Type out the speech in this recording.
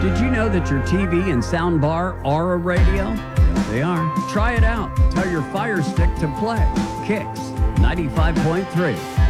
Did you know that your TV and sound bar are a radio? Yes, they are. Try it out. Tell your Fire Stick to play. Kicks 95.3.